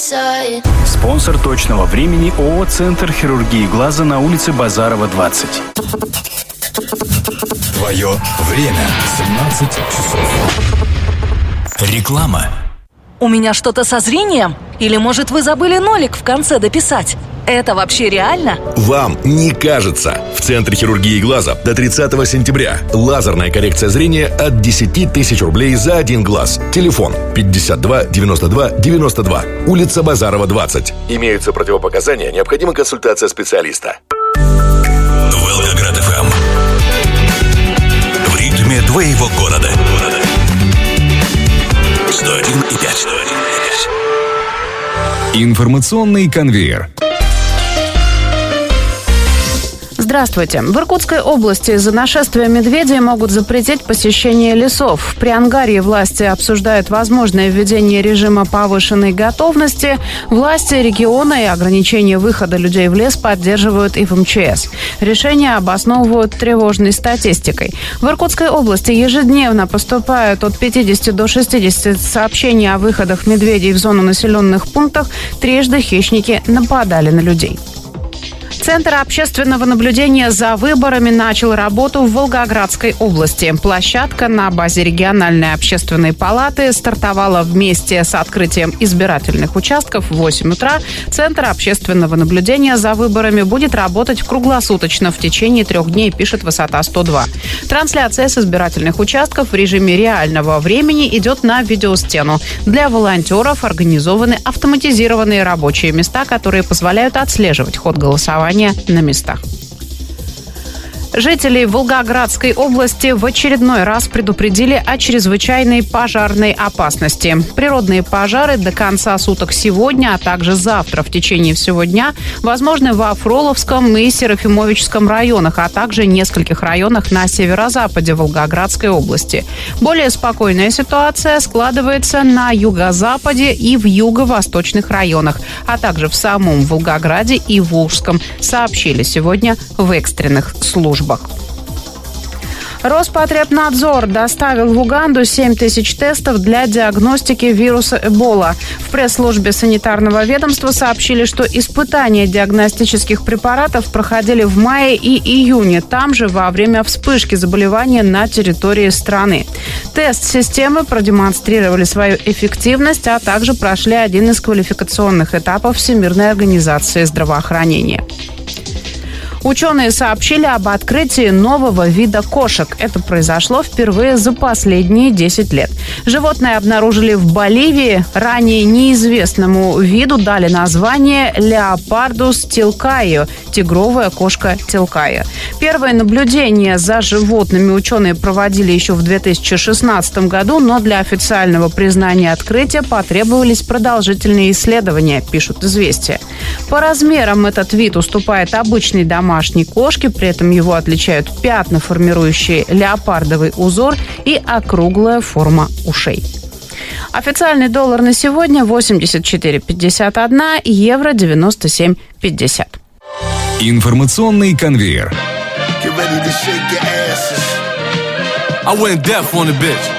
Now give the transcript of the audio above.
Спонсор точного времени ООО «Центр хирургии глаза» на улице Базарова, 20. Твое время. 17 часов. Реклама. У меня что-то со зрением? Или, может, вы забыли нолик в конце дописать? Это вообще реально? Вам не кажется. В Центре хирургии глаза до 30 сентября. Лазерная коррекция зрения от 10 тысяч рублей за один глаз. Телефон 52 92 92. Улица Базарова, 20. Имеются противопоказания, необходима консультация специалиста. Волгоград ФМ. В ритме твоего города. 101,5. Информационный конвейер. Здравствуйте. В Иркутской области из-за нашествия медведей могут запретить посещение лесов. В Приангарье власти обсуждают возможное введение режима повышенной готовности. Власти региона и ограничение выхода людей в лес поддерживают и в МЧС. Решения обосновывают тревожной статистикой. В Иркутской области ежедневно поступают от 50 до 60 сообщений о выходах медведей в зону населенных пунктов. Трижды хищники нападали на людей. Центр общественного наблюдения за выборами начал работу в Волгоградской области. Площадка на базе региональной общественной палаты стартовала вместе с открытием избирательных участков в 8 утра. Центр общественного наблюдения за выборами будет работать круглосуточно в течение 3 дней, пишет Высота 102. Трансляция с избирательных участков в режиме реального времени идет на видеостену. Для волонтеров организованы автоматизированные рабочие места, которые позволяют отслеживать ход голосования на местах. Жителей Волгоградской области в очередной раз предупредили о чрезвычайной пожарной опасности. Природные пожары до конца суток сегодня, а также завтра в течение всего дня возможны во Фроловском и Серафимовичском районах, а также нескольких районах на северо-западе Волгоградской области. Более спокойная ситуация складывается на юго-западе и в юго-восточных районах, а также в самом Волгограде и Волжском, сообщили сегодня в экстренных службах. Роспотребнадзор доставил в Уганду 7 тысяч тестов для диагностики вируса Эбола. В пресс-службе санитарного ведомства сообщили, что испытания диагностических препаратов проходили в мае и июне, там же во время вспышки заболевания на территории страны. Тест-системы продемонстрировали свою эффективность, а также прошли один из квалификационных этапов Всемирной организации здравоохранения. Ученые сообщили об открытии нового вида кошек. Это произошло впервые за последние 10 лет. Животное обнаружили в Боливии. Ранее неизвестному виду дали название Leopardus tilcaio – тигровая кошка Телкая. Первое наблюдение за животными ученые проводили еще в 2016 году, но для официального признания открытия потребовались продолжительные исследования, пишут «Известия». По размерам этот вид уступает обычной домашней кошке, при этом его отличают пятна, формирующие леопардовый узор, и округлая форма ушей. Официальный доллар на сегодня 84,51, евро 97,50. Информационный конвейер. I went deaf on the bitch.